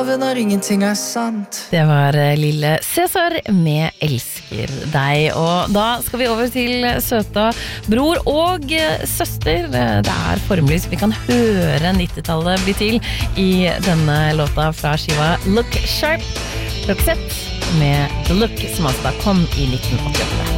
lover når ingenting sant. Det var lille Cæsar med Elsker deg. Og da skal vi over til søta bror og søster. Det formelig så vi kan høre 90-tallet bli til i denne låta fra skiva Look Sharp. Roxette med The Look, som altså da kom i 1988.